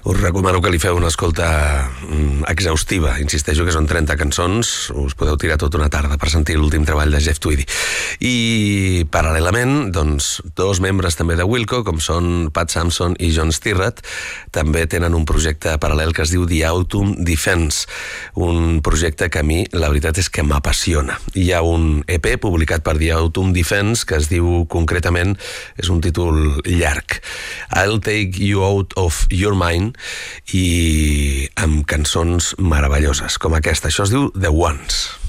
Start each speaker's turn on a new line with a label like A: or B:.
A: Us recomano que li feu una escolta exhaustiva. Insisteixo que són 30 cançons, us podeu tirar tota una tarda per sentir l'últim treball de Jeff Tweedy. I paral·lelament, doncs, dos membres també de Wilco, com són Pat Sampson i John Stirratt, també tenen un projecte paral·lel que es diu The Autumn Defense, un projecte que a mi la veritat és que m'apassiona. Hi ha un EP publicat per The Autumn Defense que es diu concretament, és un títol llarg, I'll Take You Out of Your Mind, i amb cançons meravelloses com aquesta. Això es diu The Ones.